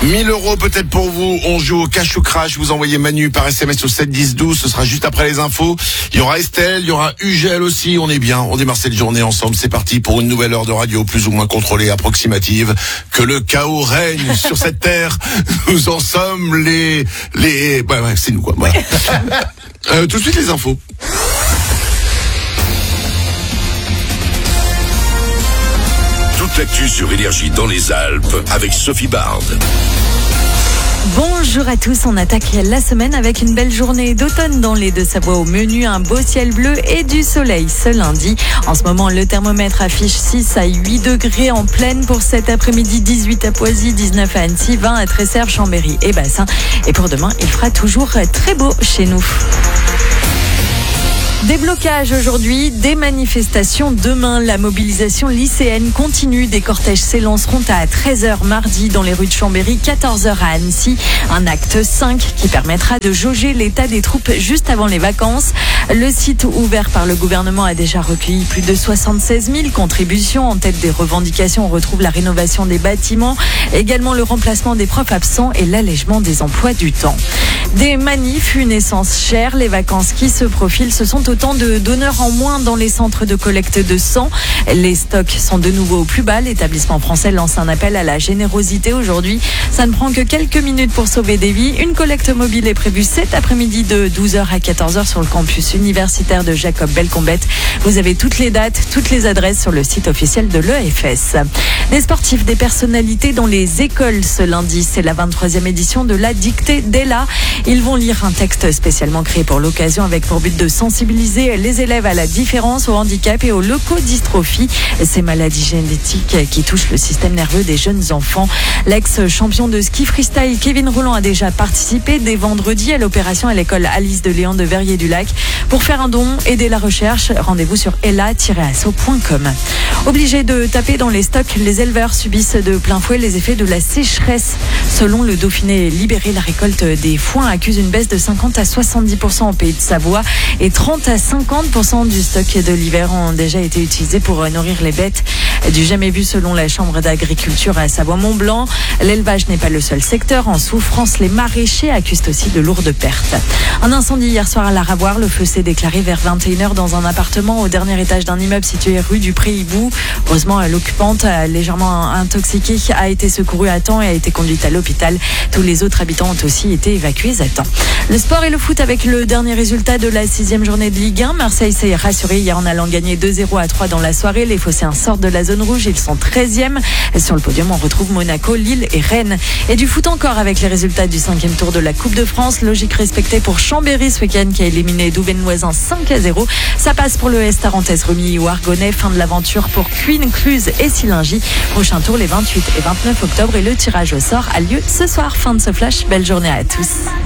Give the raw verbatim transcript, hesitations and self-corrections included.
mille euros peut-être pour vous. On joue au cash ou crash. Vous envoyez Manu par S M S au sept dix douze. Ce sera juste après les infos. Il y aura Estelle, il y aura Ugel aussi. On est bien. On démarre cette journée ensemble. C'est parti pour une nouvelle heure de radio plus ou moins contrôlée, approximative. Que le chaos règne sur cette terre. Nous en sommes les... les... Ouais, ouais, c'est nous quoi. Voilà. euh, tout de suite les infos. Toute l'actu sur Énergie dans les Alpes avec Sophie Bard. Bonjour à tous, on attaque la semaine avec une belle journée d'automne dans les Deux-Savoie. Au menu, un beau ciel bleu et du soleil ce lundi. En ce moment, le thermomètre affiche six à huit degrés en pleine pour cet après-midi. dix-huit à Poisy, dix-neuf à Annecy, vingt à Tresserre, Chambéry et Bassin. Et pour demain, il fera toujours très beau chez nous. Des blocages aujourd'hui, des manifestations demain. La mobilisation lycéenne continue. Des cortèges s'élanceront à treize heures mardi dans les rues de Chambéry, quatorze heures à Annecy. Un acte cinq qui permettra de jauger l'état des troupes juste avant les vacances. Le site ouvert par le gouvernement a déjà recueilli plus de soixante-seize mille contributions. En tête des revendications, on retrouve la rénovation des bâtiments, également le remplacement des profs absents et l'allègement des emplois du temps. Des manifs, une essence chère, les vacances qui se profilent, ce sont autant de donneurs en moins dans les centres de collecte de sang. Les stocks sont de nouveau au plus bas. L'établissement français lance un appel à la générosité aujourd'hui. Ça ne prend que quelques minutes pour sauver des vies. Une collecte mobile est prévue cet après-midi de douze heures à quatorze heures sur le campus universitaire de Jacob Belcombette. Vous avez toutes les dates, toutes les adresses sur le site officiel de l'E F S. Des sportifs, des personnalités dans les écoles ce lundi. C'est la vingt-troisième édition de la dictée d'Ella. Ils vont lire un texte spécialement créé pour l'occasion avec pour but de sensibiliser les élèves à la différence, au handicap et aux leucodystrophie, ces maladies génétiques qui touchent le système nerveux des jeunes enfants. L'ex-champion de ski freestyle Kevin Rolland a déjà participé dès vendredi à l'opération à l'école Alice de Léon de Verrier-du-Lac. Pour faire un don, aider la recherche, rendez-vous sur ella tiret asso point com. Obligés de taper dans les stocks, les éleveurs subissent de plein fouet les effets de la sécheresse. Selon le Dauphiné libéré, la récolte des foins accuse une baisse de cinquante à soixante-dix pour cent au Pays de Savoie et trente à cinquante pour cent du stock de l'hiver ont déjà été utilisés pour nourrir les bêtes. Du jamais vu selon la Chambre d'agriculture à Savoie-Mont-Blanc. L'élevage n'est pas le seul secteur en souffrance. Les maraîchers accusent aussi de lourdes pertes. Un incendie hier soir à la Ravoire. Le feu s'est déclaré vers vingt et une heures dans un appartement au dernier étage d'un immeuble situé rue du Pré-Hibou. Heureusement, l'occupante, légèrement intoxiquée, a été secourue à temps et a été conduite à l'hôpital. Tous les autres habitants ont aussi été évacués à temps. Le sport et le foot avec le dernier résultat de la sixième journée de Ligue un. Marseille s'est rassuré hier en allant gagner deux zéro à trois dans la soirée. Les Phocéens sortent de la zone rouge, ils sont treizième. Sur le podium, on retrouve Monaco, Lille et Rennes. Et du foot encore avec les résultats du cinquième tour de la Coupe de France. Logique respectée pour Chambéry ce week-end qui a éliminé Douvaine-Loisin cinq à zéro. Ça passe pour le S Tarentaise Remy ou Argonnet. Fin de l'aventure pour Queen, Cluse et Silingy. Prochain tour les vingt-huit et vingt-neuf octobre et le tirage au sort a lieu ce soir. Fin de ce flash. Belle journée à tous.